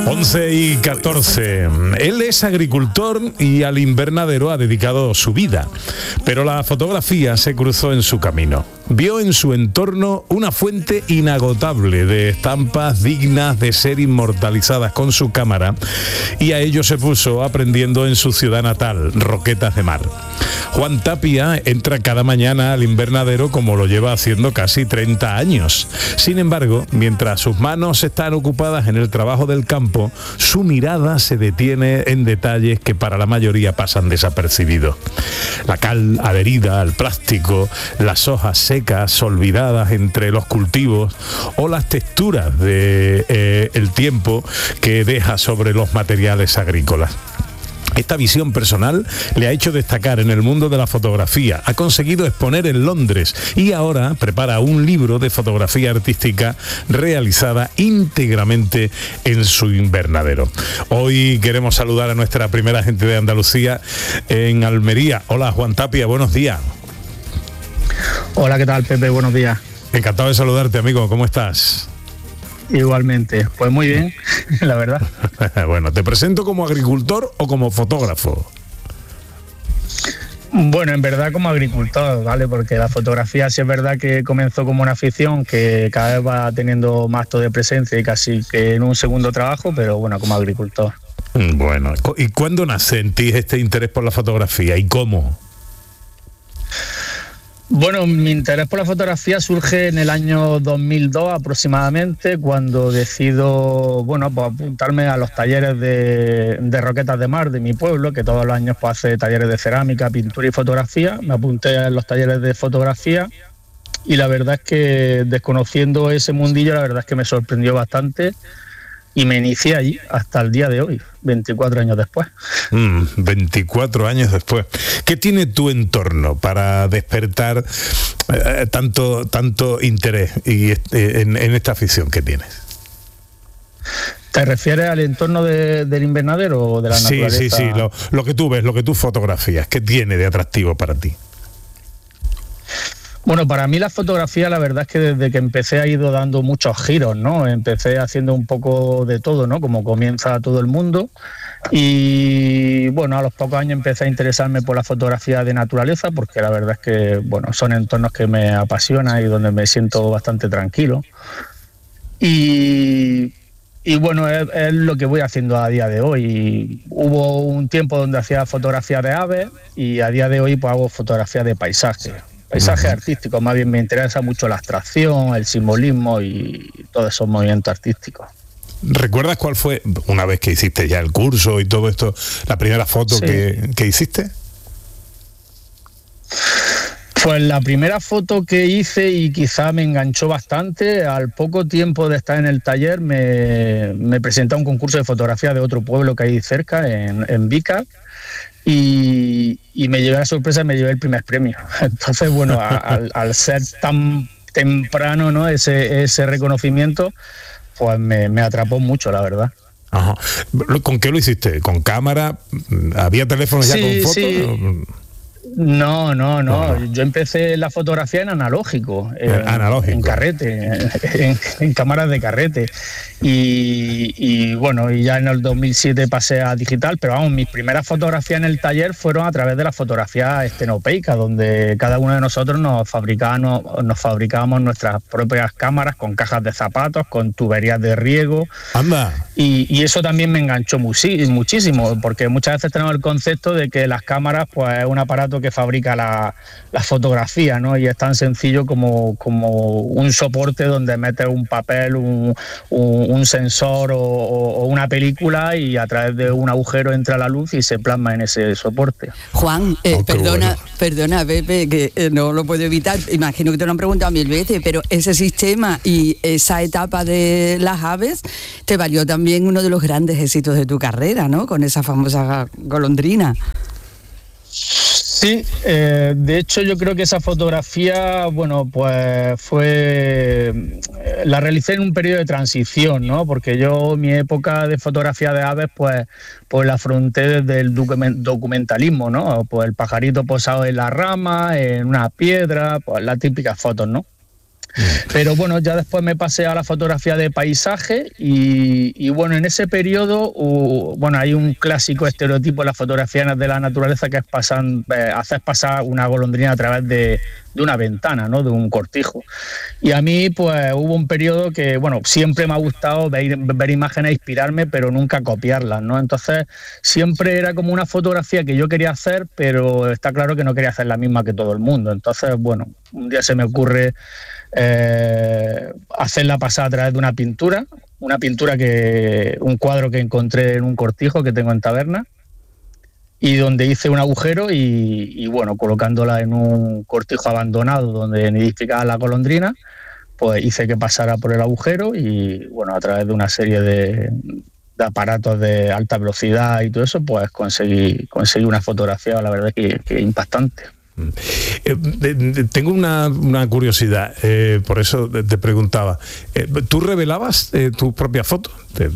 11:14. Él es agricultor y al invernadero ha dedicado su vida, pero la fotografía se cruzó en su camino. Vio en su entorno una fuente inagotable de estampas dignas de ser inmortalizadas con su cámara, y a ello se puso aprendiendo en su ciudad natal, Roquetas de Mar. Juan Tapia entra cada mañana al invernadero como lo lleva haciendo casi 30 años. Sin embargo, mientras sus manos están ocupadas en el trabajo del campo, su mirada se detiene en detalles que para la mayoría pasan desapercibidos. La cal adherida al plástico, las hojas secas olvidadas entre los cultivos o las texturas de el tiempo que deja sobre los materiales agrícolas. Esta visión personal le ha hecho destacar en el mundo de la fotografía, ha conseguido exponer en Londres y ahora prepara un libro de fotografía artística realizada íntegramente en su invernadero. Hoy queremos saludar a nuestra primera gente de Andalucía en Almería. Hola, Juan Tapia, buenos días. Hola, ¿qué tal, Pepe? Buenos días. Encantado de saludarte, amigo, ¿cómo estás? Igualmente, pues muy bien, la verdad. Bueno, ¿te presento como agricultor o como fotógrafo? Bueno, en verdad como agricultor, ¿vale? Porque la fotografía sí es verdad que comenzó como una afición que cada vez va teniendo más acto de presencia y casi que en un segundo trabajo, pero bueno, como agricultor. Bueno, ¿y cuándo nace en ti este interés por la fotografía y cómo? Bueno, mi interés por la fotografía surge en el año 2002 aproximadamente, cuando decido, bueno, pues apuntarme a los talleres de Roquetas de Mar de mi pueblo, que todos los años pues hace talleres de cerámica, pintura y fotografía. Me apunté a los talleres de fotografía y la verdad es que desconociendo ese mundillo, la verdad es que me sorprendió bastante y me inicié allí hasta el día de hoy, 24 años después. 24 años después. ¿Qué tiene tu entorno para despertar tanto interés y en esta afición que tienes? ¿Te refieres al entorno del invernadero o de la naturaleza? Sí, lo que tú ves, lo que tú fotografías, ¿qué tiene de atractivo para ti? Bueno, para mí la fotografía, la verdad es que desde que empecé ha ido dando muchos giros, ¿no? Empecé haciendo un poco de todo, ¿no? Como comienza todo el mundo. Y bueno, a los pocos años empecé a interesarme por la fotografía de naturaleza, porque la verdad es que, bueno, son entornos que me apasionan y donde me siento bastante tranquilo. Y bueno, es lo que voy haciendo a día de hoy. Hubo un tiempo donde hacía fotografía de aves y a día de hoy pues hago fotografía de paisajes artísticos. Más bien me interesa mucho la abstracción, el simbolismo y todos esos movimientos artísticos. ¿Recuerdas cuál fue, una vez que hiciste ya el curso y todo esto, la primera foto que hiciste? Pues la primera foto que hice y quizá me enganchó bastante, al poco tiempo de estar en el taller me presenté a un concurso de fotografía de otro pueblo que hay cerca, en Vícar, y me llevé la sorpresa, me llevé el primer premio. Entonces, bueno, al ser tan temprano, ¿no? ese reconocimiento, pues me atrapó mucho, la verdad. Ajá. ¿Con qué lo hiciste? ¿Con cámara? ¿Había teléfonos ya con fotos? Sí. No. Yo empecé la fotografía en analógico. En carrete, en cámaras de carrete. Y bueno, y ya en el 2007 pasé a digital, pero vamos, mis primeras fotografías en el taller fueron a través de la fotografía estenopeica, donde cada uno de nosotros nos fabricábamos nuestras propias cámaras con cajas de zapatos, con tuberías de riego. ¡Anda! Y eso también me enganchó muchísimo, porque muchas veces tenemos el concepto de que las cámaras pues es un aparato que fabrica la fotografía, ¿no? Y es tan sencillo como un soporte donde metes un papel, un sensor o una película y a través de un agujero entra la luz y se plasma en ese soporte. Juan, perdona, Pepe, que no lo puedo evitar, imagino que te lo han preguntado 1000 veces, pero ese sistema y esa etapa de las aves te valió también uno de los grandes éxitos de tu carrera, ¿no? Con esa famosa golondrina. Sí, de hecho yo creo que esa fotografía, bueno, pues la realicé en un periodo de transición, ¿no? Porque yo mi época de fotografía de aves, pues la afronté desde el documentalismo, ¿no? Pues el pajarito posado en la rama, en una piedra, pues las típicas fotos, ¿no? Pero bueno, ya después me pasé a la fotografía de paisaje y bueno, en ese periodo, bueno, hay un clásico estereotipo en las fotografías de la naturaleza que es hacer pasar una golondrina a través de una ventana, ¿no? De un cortijo. Y a mí, pues, hubo un periodo que, bueno, siempre me ha gustado ver imágenes, inspirarme, pero nunca copiarlas, ¿no? Entonces, siempre era como una fotografía que yo quería hacer, pero está claro que no quería hacer la misma que todo el mundo. Entonces, bueno, un día se me ocurre hacerla pasar a través de una pintura, un cuadro que encontré en un cortijo que tengo en Taberna, y donde hice un agujero y bueno, colocándola en un cortijo abandonado donde nidificaba la golondrina, pues hice que pasara por el agujero y bueno, a través de una serie de aparatos de alta velocidad y todo eso, pues conseguí una fotografía, la verdad que impactante. Tengo una curiosidad, por eso te preguntaba. ¿Tú revelabas tus propias fotos?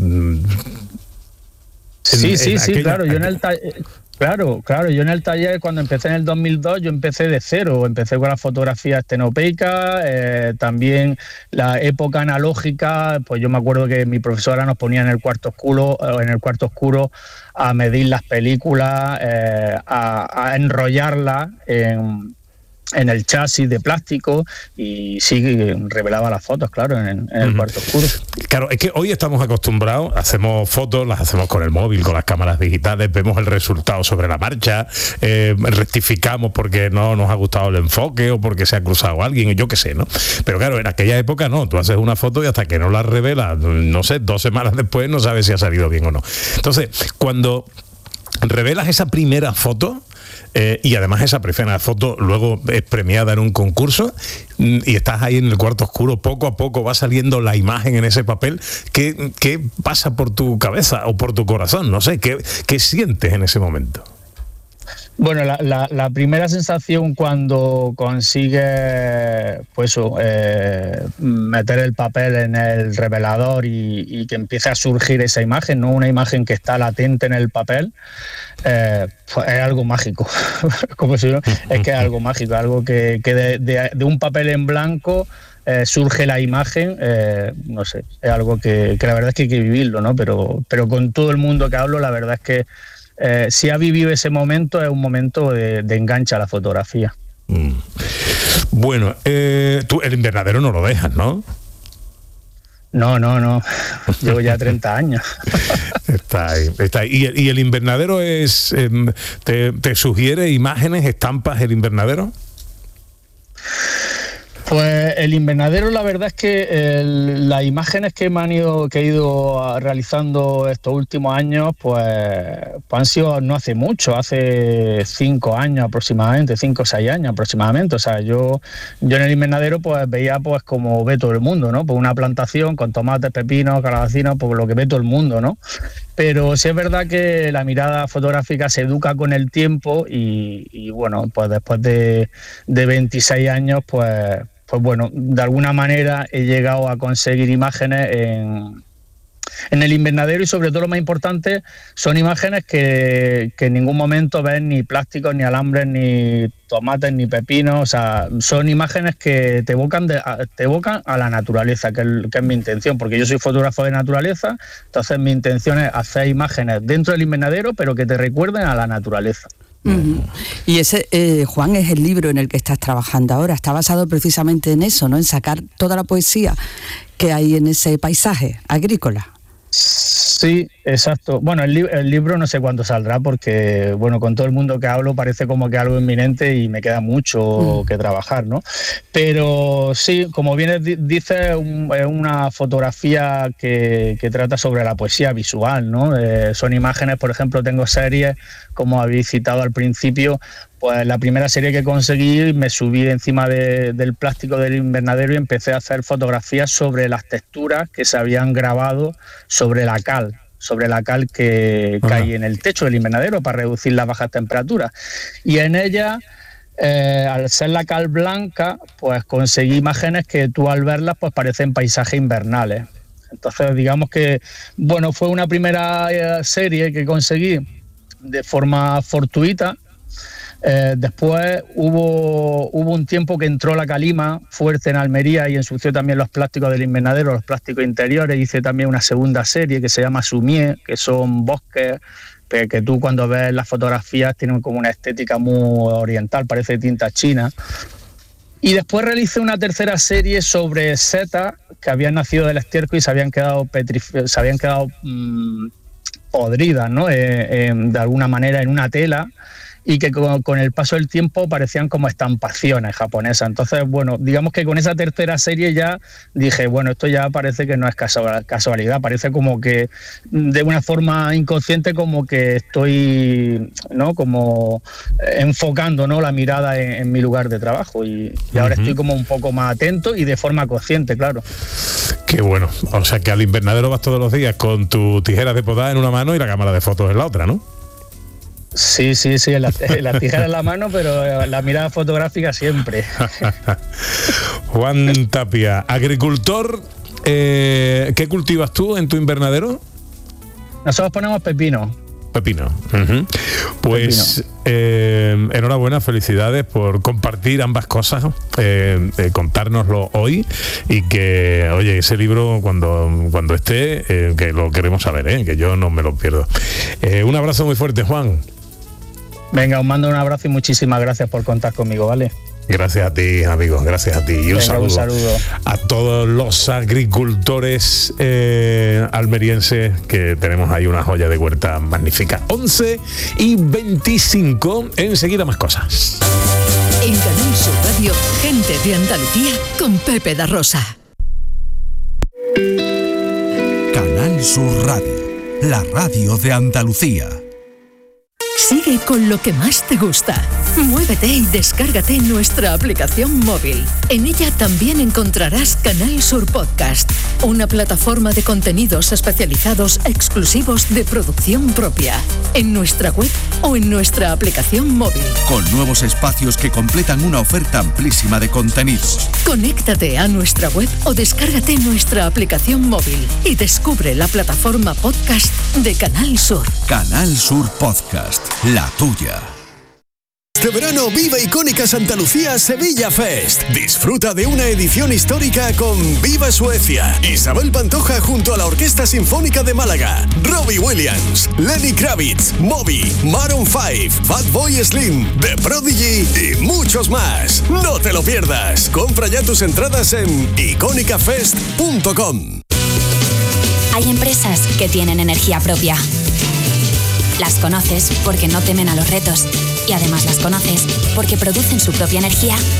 Sí, claro. Yo en el yo en el taller, cuando empecé en el 2002, yo empecé de cero. Empecé con la fotografía estenopeica, también la época analógica. Pues yo me acuerdo que mi profesora nos ponía en el cuarto oscuro a medir las películas, a enrollarlas en el chasis de plástico y sí revelaba las fotos, claro, en el cuarto oscuro. Claro, es que hoy estamos acostumbrados, hacemos fotos, las hacemos con el móvil, con las cámaras digitales, vemos el resultado sobre la marcha, rectificamos porque no nos ha gustado el enfoque o porque se ha cruzado alguien, yo qué sé, ¿no? Pero claro, en aquella época no, tú haces una foto y hasta que no la revelas, no sé, 2 semanas después no sabes si ha salido bien o no. Entonces, cuando revelas esa primera foto, y además esa primera foto luego es premiada en un concurso y estás ahí en el cuarto oscuro, poco a poco va saliendo la imagen en ese papel. ¿Qué pasa por tu cabeza o por tu corazón? No sé, ¿qué sientes en ese momento? Bueno, la primera sensación cuando consigues pues meter el papel en el revelador y que empiece a surgir esa imagen, no una imagen que está latente en el papel, pues es algo mágico. Como si no, es que es algo mágico, algo que de un papel en blanco surge la imagen, no sé, es algo que la verdad es que hay que vivirlo, ¿no? Pero con todo el mundo que hablo, la verdad es que si ha vivido ese momento, es un momento de enganche a la fotografía. Bueno, tú el invernadero no lo dejas, ¿no? No. Llevo ya 30 años. Está ahí. ¿Y el invernadero es te sugiere imágenes, estampas el invernadero? Pues el invernadero, la verdad es que las imágenes que he ido realizando estos últimos años, pues han sido no hace mucho, hace 5 años aproximadamente, 5 o 6 años aproximadamente. O sea, yo en el invernadero pues veía pues como ve todo el mundo, ¿no? Pues una plantación con tomates, pepinos, calabacinos, pues lo que ve todo el mundo, ¿no? Pero sí es verdad que la mirada fotográfica se educa con el tiempo y bueno, pues después de 26 años, pues bueno, de alguna manera he llegado a conseguir imágenes en el invernadero y sobre todo lo más importante son imágenes que en ningún momento ves ni plásticos, ni alambres, ni tomates, ni pepinos. O sea, son imágenes que te evocan a la naturaleza, que es mi intención, porque yo soy fotógrafo de naturaleza, entonces mi intención es hacer imágenes dentro del invernadero, pero que te recuerden a la naturaleza. Uh-huh. Y ese, Juan, es el libro en el que estás trabajando ahora. Está basado precisamente en eso, ¿no? En sacar toda la poesía que hay en ese paisaje agrícola. Sí, exacto. Bueno, el libro no sé cuándo saldrá porque, bueno, con todo el mundo que hablo parece como que algo inminente y me queda mucho que trabajar, ¿no? Pero sí, como bien dices, es una fotografía que trata sobre la poesía visual, ¿no? Son imágenes, por ejemplo, tengo series, como habéis citado al principio. Pues la primera serie que conseguí, me subí encima del plástico del invernadero y empecé a hacer fotografías sobre las texturas que se habían grabado sobre la cal que hay en el techo del invernadero para reducir las bajas temperaturas. Y en ella, al ser la cal blanca, pues conseguí imágenes que tú al verlas pues parecen paisajes invernales. Entonces, digamos que, bueno, fue una primera serie que conseguí de forma fortuita. Después hubo un tiempo que entró la calima fuerte en Almería y ensució también los plásticos del invernadero, los plásticos interiores. Hice también una segunda serie que se llama Sumier, que son bosques que tú cuando ves las fotografías tienen como una estética muy oriental, parece tinta china. Y después realicé una tercera serie sobre setas que habían nacido del estiércol y se habían quedado podridas, ¿no? De alguna manera en una tela, y que con el paso del tiempo parecían como estampaciones japonesas. Entonces, bueno, digamos que con esa tercera serie ya dije, bueno, esto ya parece que no es casualidad, parece como que de una forma inconsciente como que estoy, ¿no?, como enfocando, ¿no?, la mirada en mi lugar de trabajo, y ahora estoy como un poco más atento y de forma consciente, claro. Qué bueno. O sea que al invernadero vas todos los días con tu tijera de podar en una mano y la cámara de fotos en la otra, ¿no? Sí, la tijera en la mano, pero la mirada fotográfica siempre. Juan Tapia, agricultor, ¿qué cultivas tú en tu invernadero? Nosotros ponemos pepino. Pepino. Uh-huh. Pues enhorabuena, felicidades por compartir ambas cosas, contárnoslo hoy, y que, oye, ese libro cuando esté, que lo queremos saber, que yo no me lo pierdo. Un abrazo muy fuerte, Juan. Venga, os mando un abrazo y muchísimas gracias por contar conmigo, ¿vale? Gracias a ti, amigos, gracias a ti. Y un saludo a todos los agricultores almerienses, que tenemos ahí una joya de huerta magnífica. 11:25, enseguida más cosas. En Canal Sur Radio, gente de Andalucía con Pepe da Rosa. Canal Sur Radio, la radio de Andalucía. Sigue con lo que más te gusta. Muévete y descárgate nuestra aplicación móvil. En ella también encontrarás Canal Sur Podcast, una plataforma de contenidos especializados exclusivos de producción propia, en nuestra web o en nuestra aplicación móvil. Con nuevos espacios que completan una oferta amplísima de contenidos. Conéctate a nuestra web o descárgate nuestra aplicación móvil y descubre la plataforma podcast de Canal Sur. Canal Sur Podcast, la tuya. Este verano vive Icónica Santa Lucía Sevilla Fest. Disfruta de una edición histórica con Viva Suecia, Isabel Pantoja junto a la Orquesta Sinfónica de Málaga, Robbie Williams, Lenny Kravitz, Moby, Maroon 5, Fatboy Slim, The Prodigy y muchos más. No te lo pierdas. Compra ya tus entradas en iconicafest.com. Hay empresas que tienen energía propia. Las conoces porque no temen a los retos, y además las conoces porque producen su propia energía